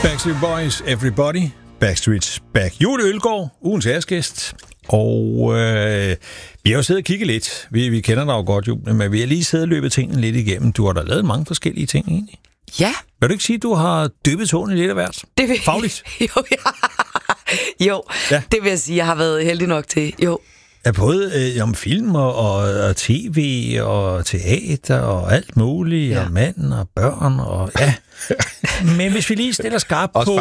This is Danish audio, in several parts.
Backstreet Boys, Everybody, Backstreet's Back. Julie Ølgaard, ugens æresgæst. Og vi har jo siddet og kigget lidt. Vi kender dig jo godt, Julie, men vi har lige siddet og løbet tingene lidt igennem. Du har da lavet mange forskellige ting, egentlig. Ja. Vil du ikke sige, at du har dyppet tåen i lidt af hvert? Det vil... Fagligt? Jo, ja. Det vil jeg sige, jeg har været heldig nok til. Jo. Ja, både om film og tv og teater og alt muligt, ja. Og mand og børn og ja. Men hvis vi lige stiller skarpt på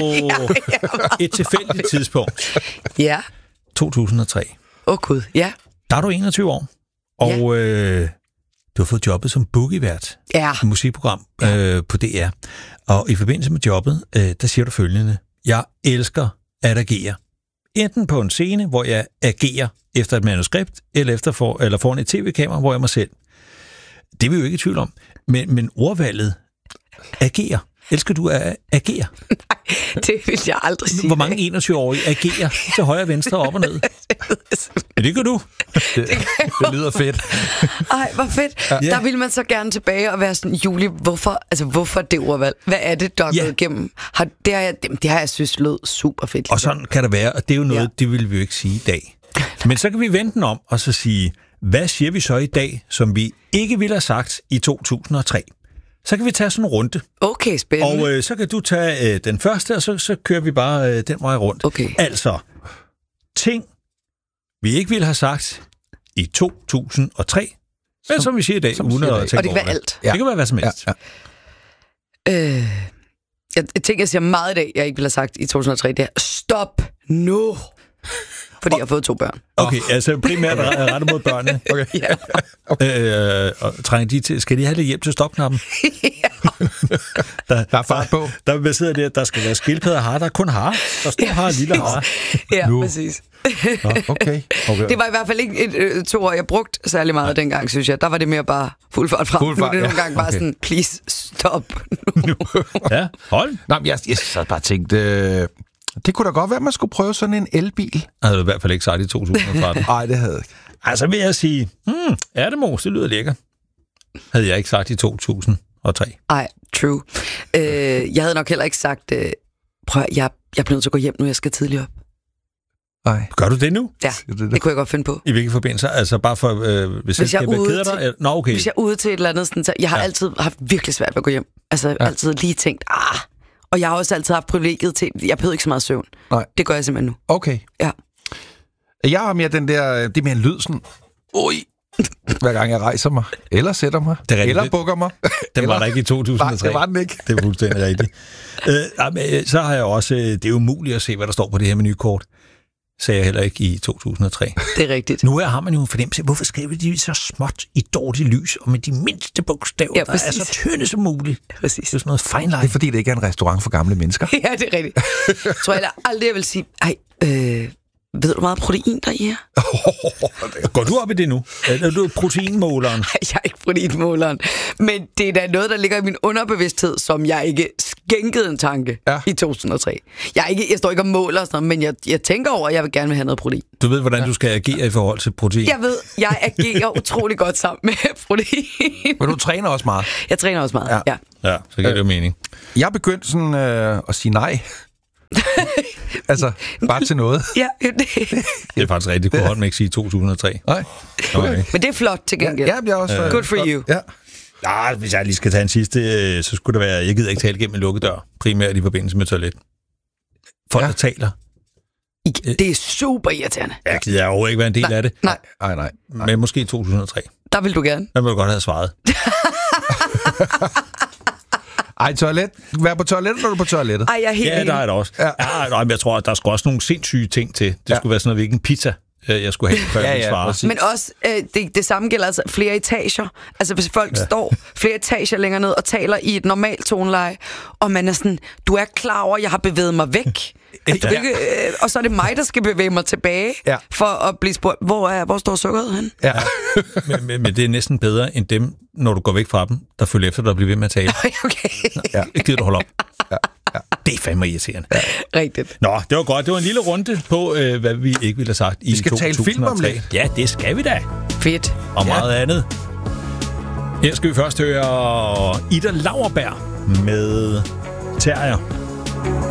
et tilfældigt tidspunkt. Ja. 2003. Gud, ja. Der er du 21 år, og du har fået jobbet som bookievært i et musikprogram på DR. Og i forbindelse med jobbet, der siger du følgende: jeg elsker at agere. Enten på en scene, hvor jeg agerer efter et manuskript, eller foran et tv-kamera, hvor jeg mig selv. Det er vi jo ikke i tvivl om. Men ordvalget agerer. Elsker du at agere? Nej, det vil jeg aldrig sige. Hvor mange 21-årige agerer til højre og venstre, op og ned? Ja, det gør du. Det lyder fedt. Ej, hvor fedt. Ja. Der vil man så gerne tilbage og være sådan, Julie, hvorfor det ordvalg? Hvad er det, der er gået igennem? Det har jeg synes lød super fedt. Og sådan kan det være, og det er jo noget, det vil vi jo ikke sige i dag. Men så kan vi vente den om og så sige, hvad siger vi så i dag, som vi ikke ville have sagt i 2003? Så kan vi tage sådan en runde. Okay, spændende. Og så kan du tage den første, og så kører vi bare den vej rundt. Okay. Altså, ting, vi ikke ville have sagt i 2003, men som vi siger i dag, uden at tænke over det. Og det kan være alt. Ja. Det kan være hvad som helst. Ja. Jeg tænker, jeg siger meget i dag, jeg ikke ville have sagt i 2003, det er, stop nu! Fordi jeg har fået 2 børn. Okay, altså primært rettet mod børnene. Okay. Ja. Og trænger de til, skal de have lidt hjælp til stopknappen? Der er fart på. Der er baseret der, der skal være skildpadder og har, der er kun har. Der står har og lille har. Ja, præcis. Okay. Det var i hvert fald ikke 2 år, jeg brugte særlig meget dengang, synes jeg. Der var det mere bare fuld fart frem. Nu er det nogle gange bare sådan, please stop nu. Ja, hold. Nå, men jeg så bare tænkte... Det kunne da godt være, at man skulle prøve sådan en elbil. Jeg havde i hvert fald ikke sagt i 2013. Nej, det havde jeg ikke. Altså vil jeg sige, ærtemos, det lyder lækker. Havde jeg ikke sagt i 2003. Ej, true. Jeg havde nok heller ikke sagt, prøv at, jeg bliver nødt til at gå hjem nu, jeg skal tidligt op. Nej. Gør du det nu? Ja, det kunne jeg godt finde på. I hvilke forbindelser? Altså bare for, hvis jeg skal keder dig? Nå, okay. Hvis jeg er ude til et eller andet, sådan, så jeg har altid haft virkelig svært ved at gå hjem. Altså altid lige tænkt, og jeg har også altid haft privilegiet til, jeg behøver ikke så meget søvn. Nej. Det gør jeg simpelthen nu. Okay. Ja. Jeg har mere den der, det er mere en lyd sådan, hver gang jeg rejser mig, eller sætter mig, eller bukker mig. Den var der ikke i 2003. Nej, det var den ikke. Det er fuldstændig rigtigt. Så har jeg også, det er umuligt at se, hvad der står på det her menukort. Sagde jeg heller ikke i 2003. Det er rigtigt. Nu har man jo en fornemmelse af, hvorfor skriver de så småt i dårligt lys, og med de mindste bogstaver, der er så tynde som muligt. Præcis. Det er sådan noget fine line. Det er fordi, det ikke er en restaurant for gamle mennesker. Ja, det er rigtigt. Tror jeg aldrig, jeg vil sige, ved du meget protein, der i her? Går du op i det nu? Er du proteinmåleren? Nej, jeg er ikke proteinmåleren. Men det er da noget, der ligger i min underbevidsthed, som jeg ikke skænkede en tanke i 2003. Jeg står ikke og måler sådan noget, men jeg tænker over, at jeg vil gerne have noget protein. Du ved, hvordan du skal agere i forhold til protein? Jeg ved, jeg agerer utrolig godt sammen med protein. Men du træner også meget? Jeg træner også meget, ja. Ja, så giver det jo mening. Jeg er begyndt sådan at sige nej. Altså, bare til noget. Ja, det er faktisk rigtigt. Du kunne holde med ikke sige 2003. Nej. Okay. Men det er flot til gengæld. Ja, jeg også, good for you. Ja. Ja, hvis jeg lige skal tage en sidste, så skulle det være, jeg gider ikke tale gennem en lukket dør, primært i forbindelse med toilet. Folk, der taler. Det er super irriterende. Jeg gider overhovedet ikke være en del af det. Nej. Men måske 2003. Der vil du gerne. Der vil du godt have svaret. Ej, toilet. Vær på toilettet, når du er på toilettet. Ej, jeg er helt der er det også. Ja, men jeg tror, at der skal også nogle sindssyge ting til. Det skulle være sådan noget, hvilken pizza jeg skulle have, før jeg svare. Men også, det samme gælder altså flere etager. Altså, hvis folk står flere etager længere ned og taler i et normalt toneleje, og man er sådan, du er klar over, at jeg har bevæget mig væk. Og så er det mig, der skal bevæge mig tilbage, for at blive spurgt, hvor står sukkeret hen? Ja. men det er næsten bedre end dem, når du går væk fra dem, der følger efter dig og bliver ved med at tale. Okay. Jeg gider du holde op. Ja. Det er fandme irriterende. Ja. Rigtigt. Nå, det var godt. Det var en lille runde på, hvad vi ikke ville have sagt i 2003. Vi skal tale film om lidt. Ja, det skal vi da. Fedt. Og meget andet. Her skal vi først høre Ida Lauerberg med Terrier.